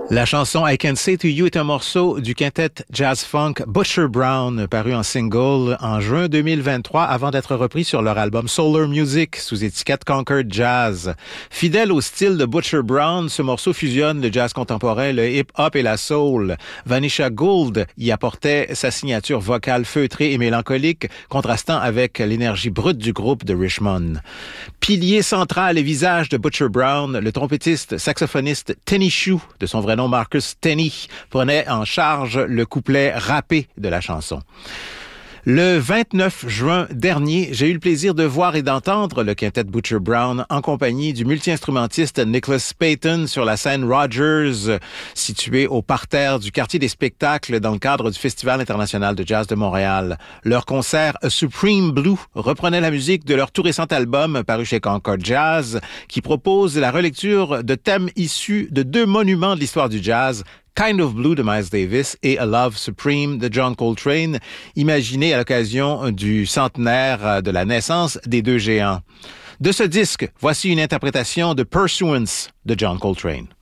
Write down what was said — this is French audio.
La chanson I Can Say To You est un morceau du quintet jazz-funk Butcher Brown, paru en single en juin 2023 avant d'être repris sur leur album Solar Music sous étiquette Concord Jazz. Fidèle au style de Butcher Brown, ce morceau fusionne le jazz contemporain, le hip-hop et la soul. Vanisha Gould y apportait sa signature vocale feutrée et mélancolique, contrastant avec l'énergie brute du groupe de Richmond. Pilier central et visage de Butcher Brown, le trompettiste saxophoniste Tenny Shoe, de son vrai nom Marcus Tenney, prenait en charge le couplet rappé de la chanson. Le 29 juin dernier, j'ai eu le plaisir de voir et d'entendre le quintet Butcher Brown en compagnie du multi-instrumentiste Nicholas Payton sur la scène Rogers, située au parterre du quartier des spectacles dans le cadre du Festival international de jazz de Montréal. Leur concert A Supreme Blue reprenait la musique de leur tout récent album paru chez Concord Jazz, qui propose la relecture de thèmes issus de deux monuments de l'histoire du jazz, Kind of Blue de Miles Davis et A Love Supreme de John Coltrane, imaginé à l'occasion du centenaire de la naissance des deux géants. De ce disque, voici une interprétation de Pursuance de John Coltrane.